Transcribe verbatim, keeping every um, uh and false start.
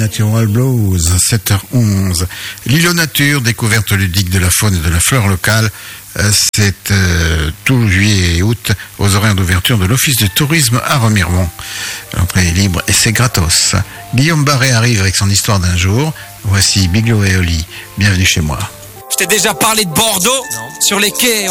Natural Blues, sept heures onze. L'îlot nature, découverte ludique de la faune et de la flore locale. C'est euh, tout juillet et août aux horaires d'ouverture de l'office de tourisme à Remiremont. L'entrée est libre et c'est gratos. Guillaume Barré arrive avec son histoire d'un jour. Voici Biglio et Oli. Bienvenue chez moi. Je t'ai déjà parlé de Bordeaux, non. Sur les quais.